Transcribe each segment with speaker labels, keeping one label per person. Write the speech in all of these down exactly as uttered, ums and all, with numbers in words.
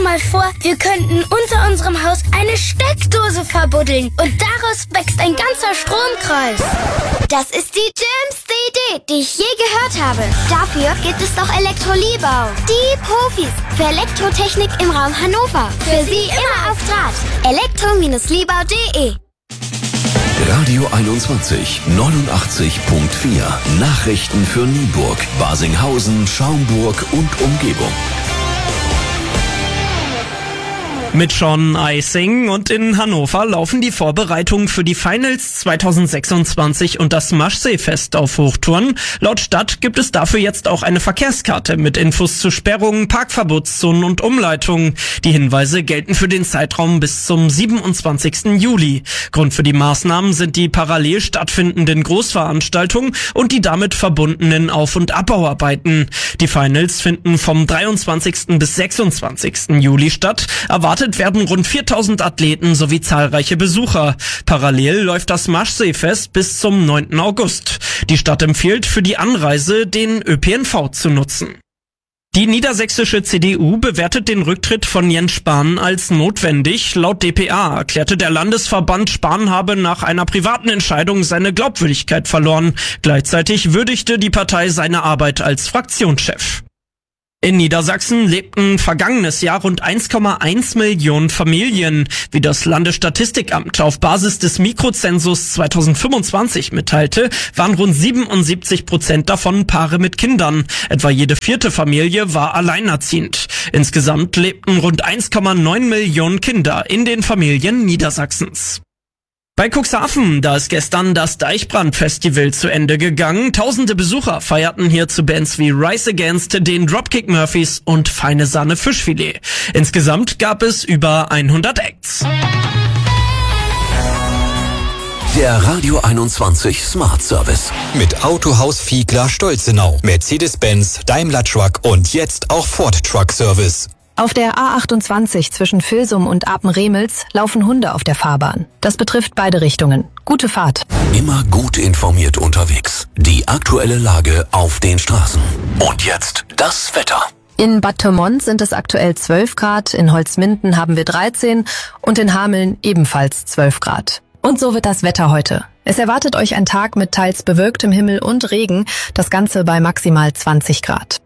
Speaker 1: mal vor, wir könnten unter unserem Haus eine Steckdose verbuddeln und daraus wächst ein ganzer Stromkreis.
Speaker 2: Das ist die dümmste Idee, die ich je gehört habe. Dafür gibt es doch Elektrolibau. Die Profis für Elektrotechnik im Raum Hannover. Für Sie immer auf Draht. elektro Bindestrich libau punkt de
Speaker 3: Radio einundzwanzig, neunundachtzig Komma vier. Nachrichten für Nienburg, Basinghausen, Schaumburg und Umgebung.
Speaker 4: Mit Sean Eising und in Hannover laufen die Vorbereitungen für die Finals zweitausendsechsundzwanzig und das Maschseefest auf Hochtouren. Laut Stadt gibt es dafür jetzt auch eine Verkehrskarte mit Infos zu Sperrungen, Parkverbotszonen und Umleitungen. Die Hinweise gelten für den Zeitraum bis zum siebenundzwanzigsten Juli. Grund für die Maßnahmen sind die parallel stattfindenden Großveranstaltungen und die damit verbundenen Auf- und Abbauarbeiten. Die Finals finden vom dreiundzwanzigsten bis sechsundzwanzigsten Juli statt. Erwartet werden rund viertausend Athleten sowie zahlreiche Besucher. Parallel läuft das Maschseefest bis zum neunten August. Die Stadt empfiehlt für die Anreise den Ö P N V zu nutzen. Die niedersächsische C D U bewertet den Rücktritt von Jens Spahn als notwendig. Laut d p a erklärte der Landesverband, Spahn habe nach einer privaten Entscheidung seine Glaubwürdigkeit verloren. Gleichzeitig würdigte die Partei seine Arbeit als Fraktionschef. In Niedersachsen lebten vergangenes Jahr rund eins Komma eins Millionen Familien. Wie das Landesstatistikamt auf Basis des Mikrozensus zweitausendfünfundzwanzig mitteilte, waren rund siebenundsiebzig Prozent davon Paare mit Kindern. Etwa jede vierte Familie war alleinerziehend. Insgesamt lebten rund eins Komma neun Millionen Kinder in den Familien Niedersachsens. Bei Cuxhaven, da ist gestern das Deichbrand-Festival zu Ende gegangen. Tausende Besucher feierten hier zu Bands wie Rise Against, den Dropkick Murphys und Feine Sahne Fischfilet. Insgesamt gab es über hundert Acts.
Speaker 3: Der Radio einundzwanzig Smart Service.
Speaker 5: Mit Autohaus Fiegler Stolzenau, Mercedes-Benz, Daimler Truck und jetzt auch Ford Truck Service.
Speaker 6: Auf der A achtundzwanzig zwischen Vilsum und Apen-Remels laufen Hunde auf der Fahrbahn. Das betrifft beide Richtungen. Gute Fahrt.
Speaker 3: Immer gut informiert unterwegs. Die aktuelle Lage auf den Straßen. Und jetzt das Wetter.
Speaker 6: In Bad Pyrmont sind es aktuell zwölf Grad, in Holzminden haben wir dreizehn und in Hameln ebenfalls zwölf Grad. Und so wird das Wetter heute. Es erwartet euch ein Tag mit teils bewölktem Himmel und Regen, das Ganze bei maximal zwanzig Grad.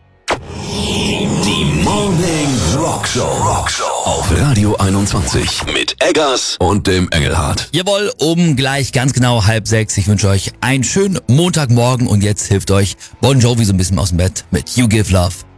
Speaker 3: Die Morning Rock Show. Rock Show auf Radio einundzwanzig mit Eggers und dem Engelhardt.
Speaker 7: Jawohl, um gleich ganz genau halb sechs. Ich wünsche euch einen schönen Montagmorgen und jetzt hilft euch Bon Jovi so ein bisschen aus dem Bett mit You Give Love.